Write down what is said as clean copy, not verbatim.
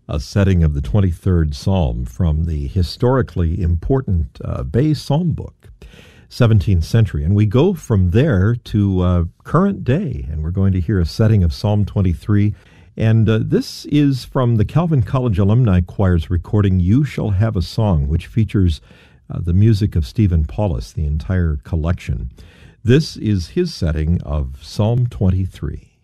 A setting of the 23rd Psalm from the historically important Bay Psalm book, 17th century. And we go from there to current day, and we're going to hear a setting of Psalm 23. And this is from the Calvin College Alumni Choir's recording, You Shall Have a Song, which features the music of Stephen Paulus, the entire collection. This is his setting of Psalm 23.